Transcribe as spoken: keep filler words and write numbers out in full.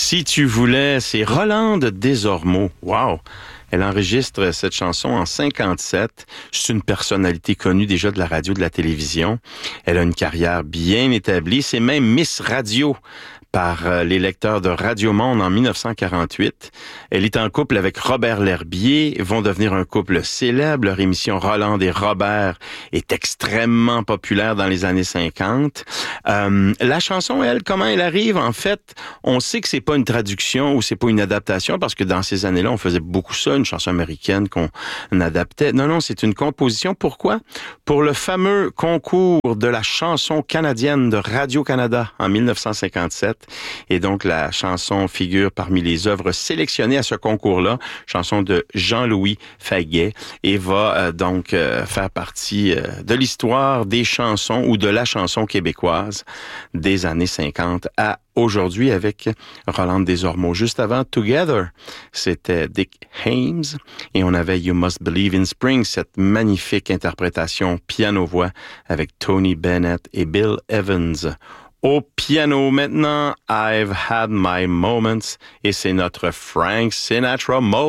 Si tu voulais, c'est Rolande Desormeaux. Wow! Elle enregistre cette chanson en cinquante-sept. C'est une personnalité connue déjà de la radio, de la télévision. Elle a une carrière bien établie. C'est même Miss Radio par les lecteurs de Radio Monde en dix-neuf cent quarante-huit. Elle est en couple avec Robert L'Herbier, vont devenir un couple célèbre. Leur émission Rolande et Robert est extrêmement populaire dans les années cinquante. Euh, la chanson, elle, comment elle arrive? En fait, on sait que c'est pas une traduction ou c'est pas une adaptation parce que dans ces années-là, on faisait beaucoup ça, une chanson américaine qu'on adaptait. Non, non, c'est une composition. Pourquoi? Pour le fameux concours de la chanson canadienne de Radio-Canada en dix-neuf cent cinquante-sept. Et donc, la chanson figure parmi les œuvres sélectionnées à ce concours-là, chanson de Jean-Louis Faguet, et va euh, donc euh, faire partie euh, de l'histoire des chansons ou de la chanson québécoise des années cinquante à aujourd'hui avec Rolande Desormeaux. Juste avant, Together, c'était Dick Haymes et on avait You Must Believe in Spring, cette magnifique interprétation piano-voix avec Tony Bennett et Bill Evans. Au piano maintenant, I've Had My Moments et c'est notre Frank Sinatra Mo.